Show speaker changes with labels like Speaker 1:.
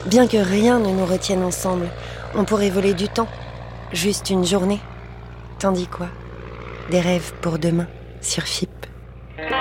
Speaker 1: Bien que rien ne nous retienne ensemble, on pourrait voler du temps. Juste une journée. T'en dis quoi? Des rêves pour demain, sur FIP.